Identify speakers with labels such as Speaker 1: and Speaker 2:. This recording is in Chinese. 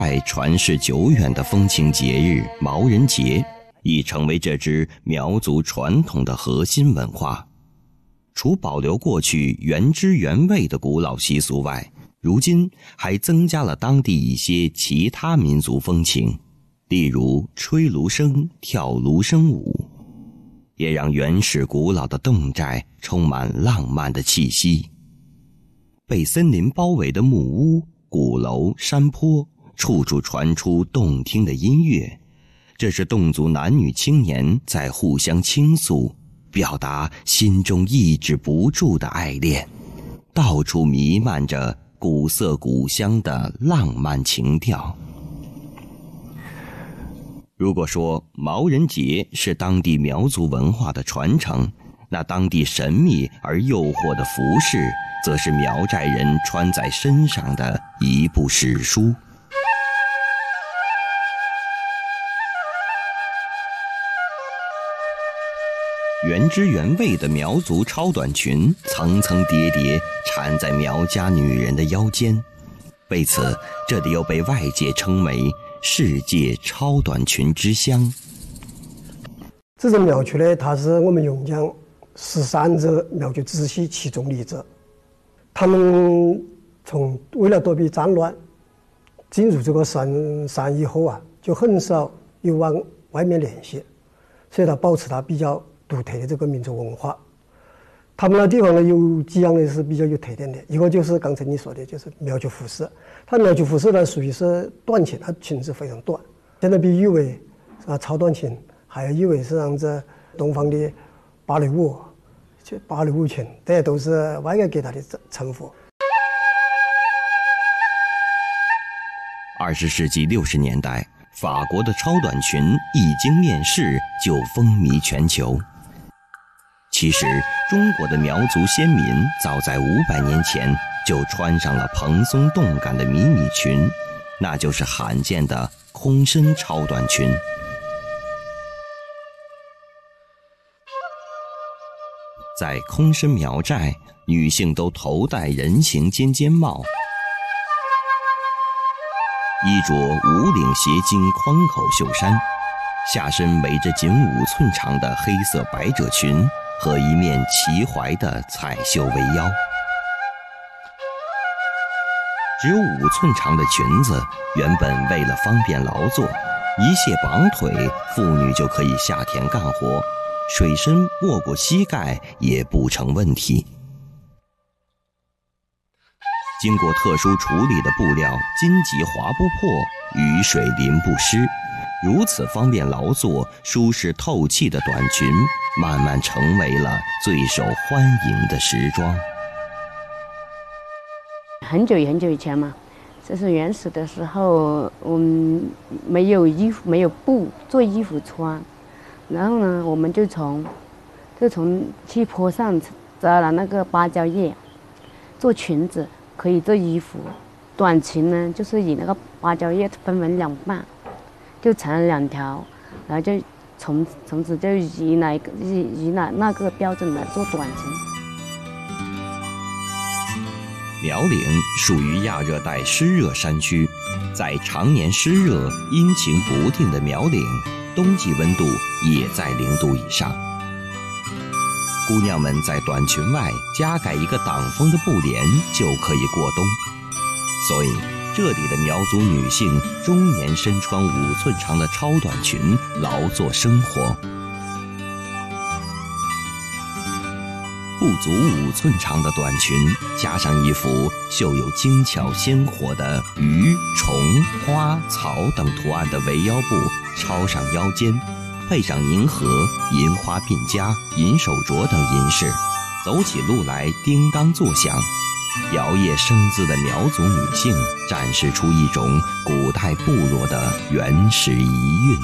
Speaker 1: 传世久远的风情节日毛人节，已成为这支苗族传统的核心文化。除保留过去原汁原味的古老习俗外，如今还增加了当地一些其他民族风情，例如吹芦笙、跳芦笙舞，也让原始古老的侗寨充满浪漫的气息。被森林包围的木屋、鼓楼、山坡，处处传出动听的音乐，这是侗族男女青年在互相倾诉，表达心中抑制不住的爱恋，到处弥漫着古色古香的浪漫情调。如果说毛人节是当地苗族文化的传承，那当地神秘而诱惑的服饰，则是苗寨人穿在身上的一部史书。原汁原味的苗族超短裙层层叠叠缠在苗家女人的腰间，为此这里又被外界称为世界超短裙之乡。
Speaker 2: 这种苗族呢，它是我们榕江13支苗族支系其中的一支。他们为了躲避战乱，进入这个山以后啊，就很少有往外面联系，所以它保持它比较独特的这个民族文化。他们那地方呢，有几样呢是比较有特点的，一个就是刚才你说的，就是苗族服饰。它苗族服饰呢属于是短裙，它裙子非常短，现在被誉为超短裙，还有誉为是这样子东方的芭蕾舞。芭蕾舞裙，这些都是外界给他的称呼。
Speaker 1: 20世纪60年代，法国的超短裙一经面世就风靡全球。其实，中国的苗族先民早在500年前就穿上了蓬松动感的迷你裙，那就是罕见的空身超短裙。在空身苗寨，女性都头戴人形尖尖帽，衣着无领斜襟宽口袖衫，下身围着仅5寸长的黑色百褶裙和一面齐怀的彩绣围腰。只有5寸长的裙子，原本为了方便劳作，一卸绑腿，妇女就可以下田干活，水深没过膝盖也不成问题。经过特殊处理的布料荆棘划不破，雨水淋不湿，如此方便劳作、舒适透气的短裙，慢慢成为了最受欢迎的时装。
Speaker 3: 很久很久以前嘛，这是原始的时候，我们没有衣服，没有布做衣服穿。然后呢，我们就从去坡上摘了那个芭蕉叶，做裙子，可以做衣服。短裙呢，就是以那个芭蕉叶分为2半，就成了2条，然后就从此就以那个标准来做短裙。
Speaker 1: 苗岭属于亚热带湿热山区，在常年湿热、阴晴不定的苗岭，冬季温度也在0度以上。姑娘们在短裙外加盖一个挡风的布帘就可以过冬，所以这里的苗族女性终年身穿5寸长的超短裙劳作生活。不足5寸长的短裙，加上一幅绣有精巧鲜活的鱼、虫、花、草等图案的围腰布抄上腰间，配上银盒、银花鬓夹、银手镯等银饰，走起路来叮当作响。摇曳生姿的苗族女性展示出一种古代部落的原始遗韵。